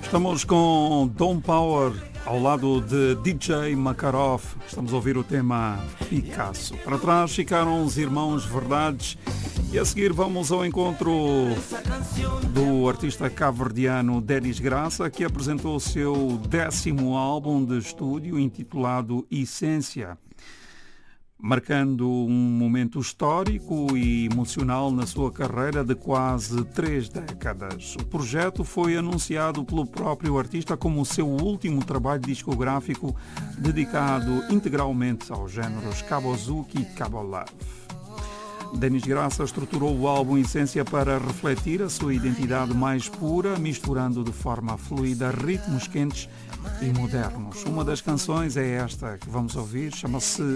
Estamos com Dom Power ao lado de DJ Makarov. Estamos a ouvir o tema Picasso. Para trás ficaram os Irmãos Verdades e a seguir vamos ao encontro do artista cabo-verdiano Denis Graça, que apresentou o seu 10º álbum de estúdio intitulado Essência, marcando um momento histórico e emocional na sua carreira de quase 3 décadas. O projeto foi anunciado pelo próprio artista como o seu último trabalho discográfico dedicado integralmente aos géneros Cabozuki e Cabolove. Denis Graça estruturou o álbum Essência para refletir a sua identidade mais pura, misturando de forma fluida ritmos quentes e modernos. Uma das canções é esta que vamos ouvir, chama-se